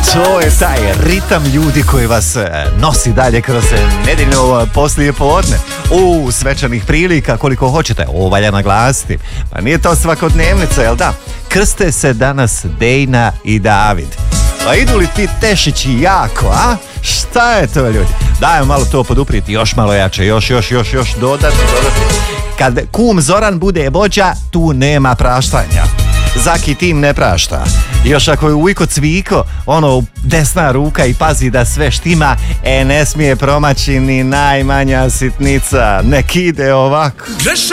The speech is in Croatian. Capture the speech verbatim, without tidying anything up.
To je taj ritam ljudi koji vas nosi dalje kroz nedjeljno poslije podne. U svečanih prilika koliko hoćete, ovo valja naglasiti. Pa nije to svakodnevnica, jel da? Krste se danas Dejna i David. Pa idu li ti tešići jako, a? Šta je to, ljudi? Dajmo malo to podupriti, još malo jače, još, još, još, još dodati, dodati. Kad kum Zoran bude vođa, tu nema praštanja. Zaki tim ne prašta. Još ako je ujko cviko, ono desna ruka i pazi da sve štima, e ne smije promaći ni najmanja sitnica. Nek ide ovako.